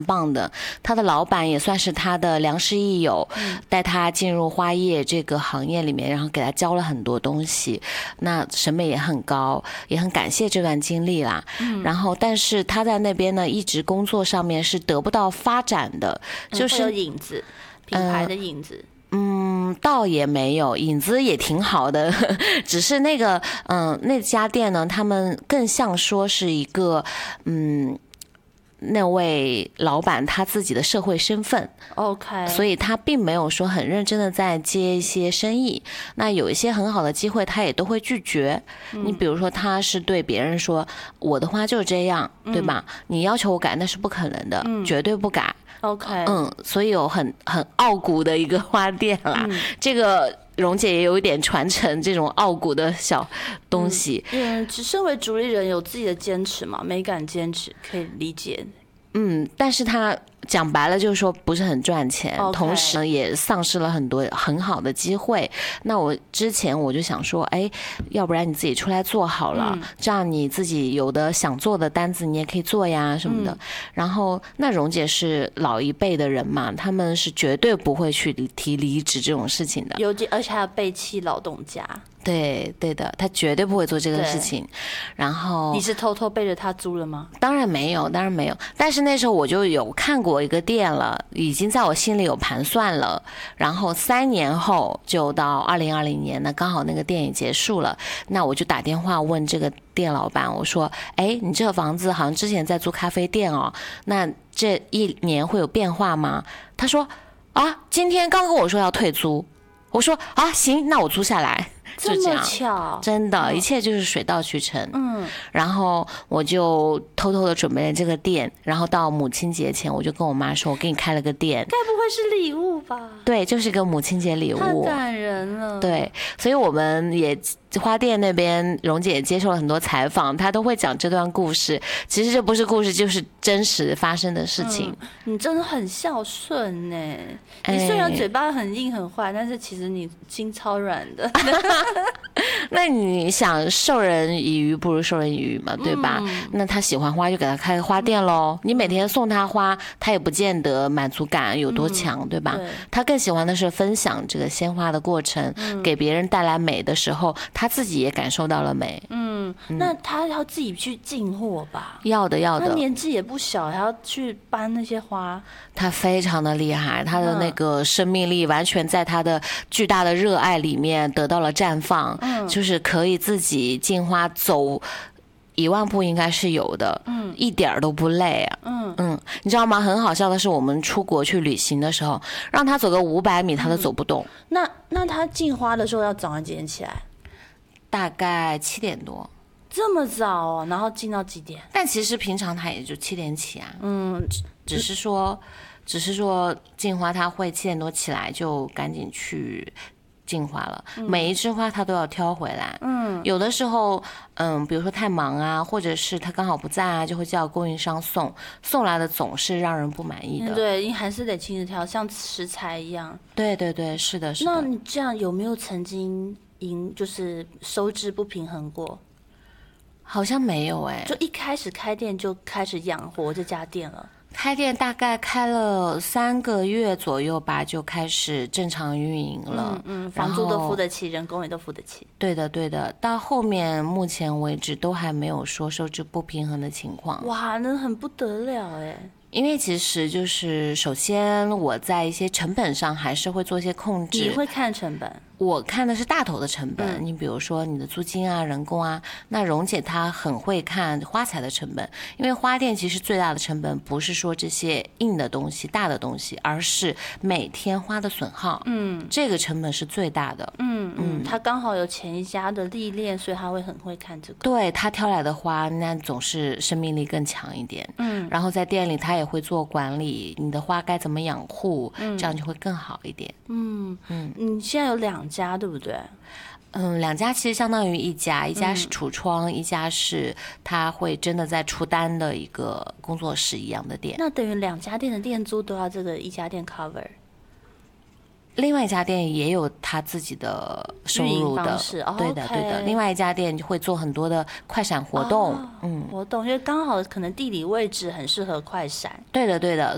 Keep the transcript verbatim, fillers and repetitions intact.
棒的，他的老板也算是他的良师益友，带他进入花业这个行业里面，然后给他教了很多东西，那审美也很高，也很感谢这段经历啦。嗯、然后，但是他在那边呢，一直工作上面是得不到发展的，就是有影子，品牌的影子。 嗯，倒也没有，影子也挺好的，只是那个，嗯，那家店呢，他们更像说是一个，嗯。那位老板他自己的社会身份 ，OK， 所以他并没有说很认真的在接一些生意。那有一些很好的机会，他也都会拒绝。嗯、你比如说，他是对别人说：“我的花就是这样，嗯、对吧？你要求我改，那是不可能的，嗯、绝对不改。” OK， 嗯，所以有很很傲骨的一个花店啦。嗯、这个蓉姐也有一点传承这种傲骨的小东西。 嗯，只身为主理人有自己的坚持嘛，美感坚持可以理解。 嗯，但是他讲白了就是说不是很赚钱， okay. 同时也丧失了很多很好的机会。那我之前我就想说，哎，要不然你自己出来做好了，嗯、这样你自己有的想做的单子你也可以做呀什么的。嗯、然后那蓉姐是老一辈的人嘛，他们是绝对不会去提离职这种事情的， 尤其而且还要背弃劳动家。 对对的，他绝对不会做这个事情。然后你是偷偷背着他租了吗？ 当然没有，当然没有。但是那时候我就有看过一个店了，已经在我心里有盘算了。然后三年后就到二零二零年，那刚好那个店也结束了。那我就打电话问这个店老板，我说：“哎，你这个房子好像之前在租咖啡店哦，那这一年会有变化吗？”他说：“啊，今天刚跟我说要退租。”我说：“啊，行，那我租下来。”就这样， 这么巧， 真的，嗯、一切就是水到渠成。 嗯， 然后我就偷偷的准备了这个店，然后到母亲节前，我就跟我妈说，我给你开了个店。 该不会是礼物吧？ 对，就是个母亲节礼物。 太感人了。 对，所以我们也花店那边，蓉姐也接受了很多采访，她都会讲这段故事。其实这不是故事，就是真实发生的事情。 嗯、你真的很孝顺呢。你虽然嘴巴很硬很坏，但是其实你心超软的。 那你想授人以鱼不如授人以渔嘛，对吧？嗯、那他喜欢花就给他开个花店喽。你每天送他花，他也不见得满足感有多强，嗯、对吧？对，他更喜欢的是分享这个鲜花的过程，嗯、给别人带来美的时候，他自己也感受到了美。 嗯，嗯那他要自己去进货吧？ 要的，要的。 他年纪也不小，还要去搬那些花。 他非常的厉害，他的那个生命力完全在他的巨大的热爱里面得到了绽放。嗯，就是可以自己进花走一万步应该是有的，嗯，一点都不累啊，嗯嗯，你知道吗？很好笑的是，我们出国去旅行的时候，让他走个五百米，他都走不动。 嗯、那那他进花的时候要早上几点起来？ 大概七点多。 这么早哦，然后进到几点？ 但其实平常他也就七点起啊，嗯，只是说，只是说进花他会七点多起来就赶紧去进花了，嗯、每一枝花他都要挑回来。嗯，有的时候，嗯，比如说太忙啊，或者是他刚好不在啊，就会叫供应商送，送来的总是让人不满意的。 嗯、对，你还是得亲自挑，像食材一样。 对对对，是的，是的。 那你这样有没有曾经赢，就是收支不平衡过？ 好像没有哎、欸， 就一开始开店就开始养活这家店了。 开店大概开了三个月左右吧，就开始正常运营了。 嗯嗯，房租都付得起，人工也都付得起。 对的对的，到后面目前为止都还没有说收支不平衡的情况。 哇，那很不得了哎。 因为其实就是首先我在一些成本上还是会做一些控制。 你会看成本？ 我看的是大头的成本，嗯、你比如说你的租金啊、人工啊。那蓉姐她很会看花材的成本，因为花店其实最大的成本不是说这些硬的东西、大的东西，而是每天花的损耗。嗯，这个成本是最大的。 嗯嗯，他刚好有前一家的历练，所以他会很会看这个。 对，他挑来的花，那总是生命力更强一点。嗯，然后在店里他也会做管理，你的花该怎么养护，嗯、这样就会更好一点。嗯嗯，你现在有两家对不对？ 嗯，两家其实相当于一家，一家是橱窗，嗯、一家是他会真的在出单的一个工作室一样的店。 那等于两家店的店租都要这个一家店 cover。 另外一家店也有他自己的收入的， 哦、 对的对的。另外一家店会做很多的快闪活动， 哦、嗯，活动，因为刚好可能地理位置很适合快闪。 对的对的，